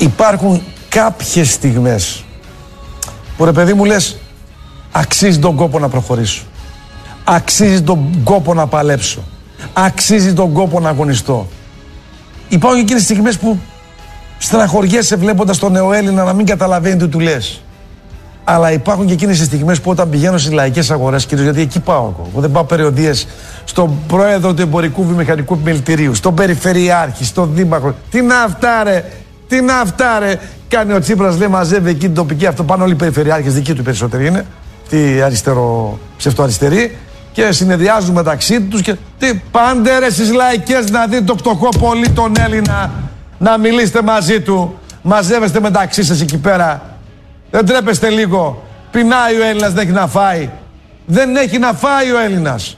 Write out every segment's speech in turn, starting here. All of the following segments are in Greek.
υπάρχουν κάποιες στιγμές που ρε παιδί μου λες αξίζει τον κόπο να προχωρήσω, αξίζει τον κόπο να παλέψω, αξίζει τον κόπο να αγωνιστώ. Υπάρχουν και εκείνες στιγμές που στεναχωριέσαι βλέποντας τον νεοέλληνα να μην καταλαβαίνει τι του λες. Αλλά υπάρχουν και εκείνες τις στιγμές που όταν πηγαίνω στις λαϊκές αγορές, κυρίως γιατί εκεί πάω εγώ. Δεν πάω περιοδίες στον πρόεδρο του Εμπορικού Βιομηχανικού Επιμελητηρίου, στον Περιφερειάρχη, στον Δήμαρχο. Τι να αυτά ρε, τι να αυτά ρε. Κάνει ο Τσίπρας, λέει, μαζεύει εκεί την τοπική, αυτό πάνε όλοι οι περιφερειάρχες, δικοί του περισσότεροι είναι. Τι αριστερό, ψευτοαριστεροί. Και συνεδριάζουν μεταξύ τους και τι πάντε ρε στις λαϊκές να δείτε το πτωχό πολύ τον Έλληνα, να μιλήσετε μαζί του. Μαζεύεστε μεταξύ σας εκεί πέρα. Δεν τρέπεστε λίγο? Πεινάει ο Έλληνας, δεν έχει να φάει. Δεν έχει να φάει ο Έλληνας.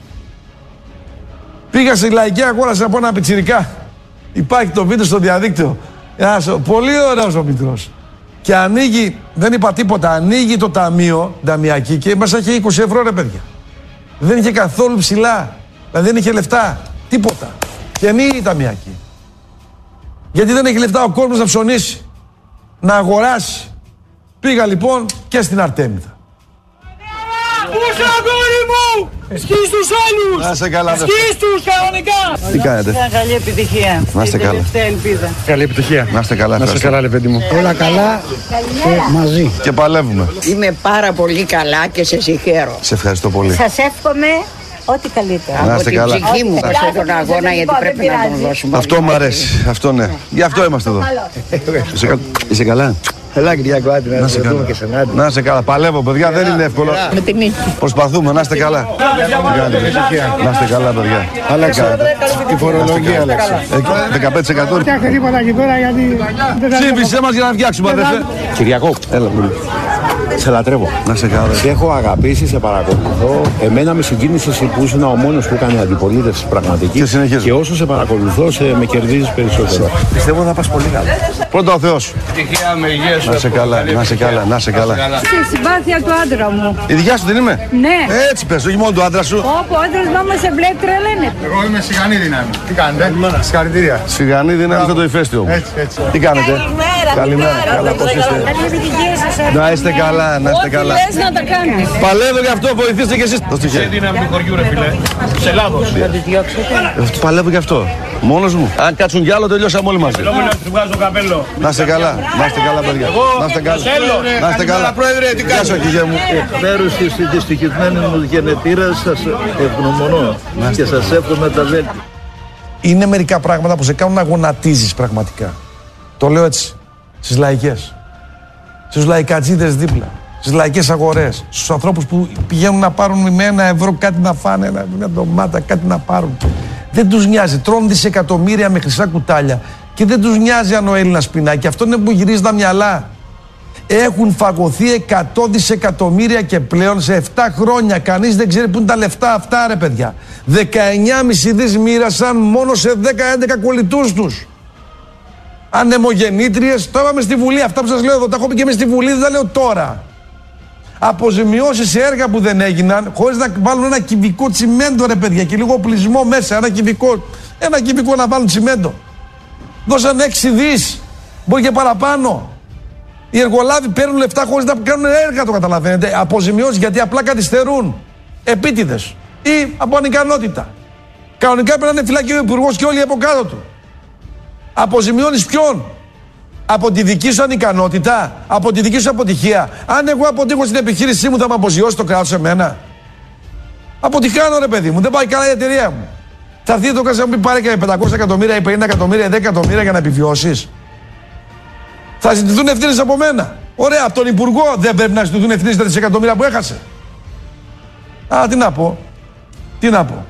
Πήγα στη λαϊκή, αγόρασα από ένα πιτσιρικά. Υπάρχει το βίντεο στο διαδίκτυο. Πολύ ωραίος ο Μητρός. Και ανοίγει, δεν είπα τίποτα, ανοίγει το ταμείο, ταμιακή, και μέσα έχει 20 ευρώ ρε παιδιά. Δεν είχε καθόλου ψηλά. Δηλαδή δεν είχε λεφτά. Τίποτα. Και ανοίγει η ταμιακή. Γιατί δεν έχει λεφτά ο κόσμος να ψωνίσει, να αγοράσει. Πήγα λοιπόν και στην Αρτέμιδα. Πού αγόρι μου! Σκείς τους όλους! Να είστε καλά. Σκείς τους κανονικά! Τι κάνετε? Καλή επιτυχία. Να είστε καλά. Ελπίδα. Καλή επιτυχία. Να είστε καλά. Να είστε καλά, ρε παιδί μου. Όλα καλά και μαζί. Και παλεύουμε. Είμαι πάρα πολύ καλά και σε συγχαίρω. Σε ευχαριστώ πολύ. Σας εύχομαι ό,τι καλύτερο. Να είστε Από καλά. την ψυχή μου σε τον αγώνα, γιατί πρέπει να τον δώσουμε. Αυτό μου αρέσει. Αυτό ναι. Γι' αυτό είμαστε εδώ. Είσαι καλά? Έλα Κυριακό, άντε Να σε καλά. Να σε καλά. Παλεύω, παιδιά, δεν είναι εύκολο. Με την νύχη. Προσπαθούμε, να είστε καλά. Να είστε καλά, παιδιά. Άλλαξα τη φορολογία, άλλαξα. 15%. Φτιάχτε τίποτα εκεί πέρα γιατί... Ψήφισέ μας για να φτιάξουμε, αδερφέ. Κυριακό, Έλα, μου. σε λατρεύω. Να σε καλά. Σε έχω αγαπήσει, σε παρακολουθώ. Εμένα με συγκίνησε εσύ που ήσουν ο μόνος που έκανε αντιπολίτευση πραγματική. Και συνεχίζω. Και όσο σε παρακολουθώ, με κερδίζεις περισσότερο. Πιστεύω θα πας πολύ καλά. Πρώτα ο Θεός. Ευτυχία με υγεία σου. Να σε καλά, να σε καλά, να σε καλά. Στη συμπάθεια του άντρα μου. Η δικιά σου δεν είμαι? Ναι. Έτσι πες, όχι μόνο του άντρα σου. Όπου ο άντρας μάμα σε βλέπει τρελαίνεται. Εγώ είμαι σιγανή δύναμη. Τι κάνετε? Συγχαρητήρια. Σιγανή δύναμη στο το ηφαίστειο. Έτσι. Τι κάνετε? Καλημέρα. Καλά, πώς είστε? Καλή επιτυχία σας. Να είστε καλά, να είστε καλά. Λες να τα κάνεις. Παλεύω γι' αυτό, βοηθήστε κι εσείς. Δώστε χέρι. Δύναμη του χωριού ρε φίλε. Σε Ελλάδος. Παλεύω γι' αυτό. Μόνος μου. Αν κάτσουν κι άλλο, τελειώσαμε όλοι μαζί. Θέλω να του βγάζω καπέλο. Να είστε καλά, να είστε καλά, παιδιά. Να είστε καλά. Να είστε καλά. Πρόεδρε, τι Γεια σου, αρχηγέ μου. Μέρους της δυστυχισμένης μου γενετήρας σας ευγνωμονώ και σας εύχομαι τα δέλτια. Είναι μερικά πράγματα που σε κάνουν να γονατίζεις πραγματικά. Το λέω έτσι. Στις λαϊκές. Στους λαϊκατζίδες δίπλα. Στις λαϊκές αγορές. Στους ανθρώπους που πηγαίνουν να πάρουν με 1 ευρώ κάτι να φάνε, μια ντομάτα, κάτι να πάρουν. Δεν τους νοιάζει. Τρώνε δισεκατομμύρια με χρυσά κουτάλια και δεν τους νοιάζει αν ο Έλληνας πεινάει. Και αυτό είναι που γυρίζει τα μυαλά. Έχουν φαγωθεί 100 δισεκατομμύρια και πλέον σε 7 χρόνια. Κανείς δεν ξέρει πού είναι τα λεφτά αυτά, ρε παιδιά. 19,5 δις μοίρασαν μόνο σε 10-11 κολλητούς τους. Ανεμογεννήτριες, το είπαμε στη Βουλή. Αυτά που σας λέω εδώ, τα έχω πει και εμείς στη Βουλή, δεν τα λέω τώρα. Αποζημιώσεις σε έργα που δεν έγιναν, χωρίς να βάλουν ένα κυβικό τσιμέντο, ρε παιδιά, και λίγο πλεισμό μέσα. Ένα κυβικό να βάλουν τσιμέντο. Δώσαν 6 δις, μπορεί και παραπάνω. Οι εργολάβοι παίρνουν λεφτά χωρίς να κάνουν έργα, το καταλαβαίνετε. Αποζημιώσεις γιατί απλά καθυστερούν. Επίτηδες ή από ανικανότητα. Κανονικά πρέπει να είναι φυλακή ο υπουργός και όλοι από κάτω του. Αποζημιώνεις ποιον? Από τη δική σου ανικανότητα, από τη δική σου αποτυχία. Αν εγώ αποτύχω στην επιχείρησή μου, θα με αποζημιώσει το κράτος εμένα? Αποτυχάνω, ρε παιδί μου, δεν πάει καλά η εταιρεία μου. Θα έρθει το κράτος να μου πει πάρε και 500 εκατομμύρια ή 50 εκατομμύρια ή 10 εκατομμύρια για να επιβιώσεις? Θα ζητηθούν ευθύνες από μένα. Ωραία, από τον υπουργό δεν πρέπει να ζητηθούν ευθύνες τα δισεκατομμύρια που έχασε? Τι να πω.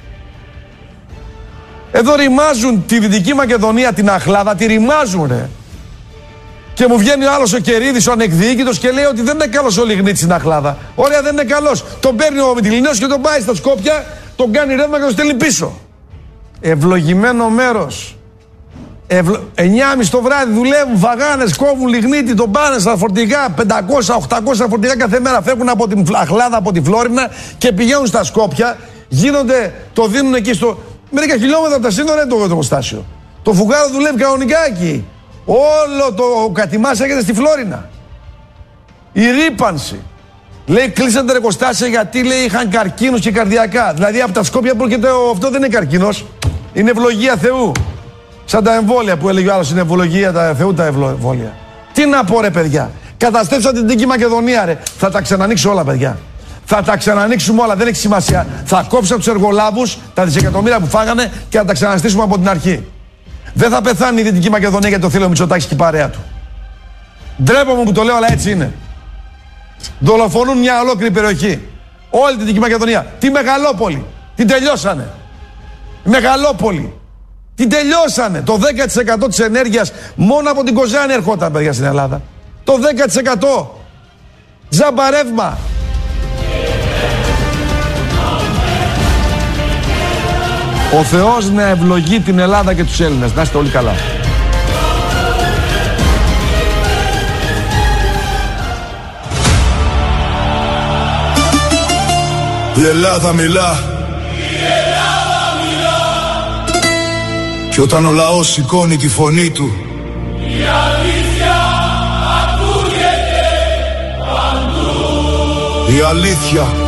Εδώ ρημάζουν τη Δυτική Μακεδονία, την Αχλάδα, τη ρημάζουν, ρε. Και μου βγαίνει ο άλλος ο Κερίδης, ο ανεκδιοίκητος, και λέει ότι δεν είναι καλός ο Λιγνίτης στην Αχλάδα. Ωραία, δεν είναι καλός. Τον παίρνει ο Μητυλινέος και τον πάει στα Σκόπια, τον κάνει ρεύμα και τον στέλνει πίσω. Ευλογημένο μέρος. 9.30 το βράδυ δουλεύουν, φαγάνες, κόβουν λιγνίτη, τον πάνε στα φορτηγά. 500-800 φορτηγά κάθε μέρα φεύγουν από την Αχλάδα, από τη Φλόρινα και πηγαίνουν στα Σκόπια. Γίνονται, το δίνουν εκεί στο. Μερικά χιλιόμετρα από τα σύνορα είναι το εργοστάσιο. Το φουγάρο δουλεύει κανονικά εκεί. Όλο το κατημάς έρχεται στη Φλόρινα. Η ρύπανση. Λέει κλείσαν τα εργοστάσια γιατί λέει είχαν καρκίνους και καρδιακά. Δηλαδή από τα Σκόπια που έρχεται αυτό δεν είναι καρκίνος. Είναι ευλογία Θεού. Σαν τα εμβόλια που έλεγε ο άλλος, είναι ευλογία τα Θεού τα εμβόλια. Τι να πω ρε παιδιά. Καταστρέψαν την Δυτική Μακεδονία ρε. Θα τα ξανανοίξω όλα παιδιά. Θα τα ξανανοίξουμε όλα, δεν έχει σημασία. Θα κόψουμε τους εργολάβους, τα δισεκατομμύρια που φάγανε και θα τα ξαναστήσουμε από την αρχή. Δεν θα πεθάνει η Δυτική Μακεδονία γιατί το θέλει ο Μητσοτάκης και η παρέα του. Ντρέπομαι που το λέω, αλλά έτσι είναι. Δολοφονούν μια ολόκληρη περιοχή. Όλη τη Δυτική Μακεδονία. Τη Μεγαλόπολη. Την τελειώσανε. Η Μεγαλόπολη. Την τελειώσανε. Το 10% της ενέργειας μόνο από την Κοζάνη ερχόταν παιδιά στην Ελλάδα. Το 10%. Τζαμπαρεύμα. Ο Θεός να ευλογεί την Ελλάδα και τους Έλληνες. Να είστε όλοι καλά. Η Ελλάδα μιλά. Και όταν ο λαός σηκώνει τη φωνή του, η αλήθεια ακούγεται παντού. Η αλήθεια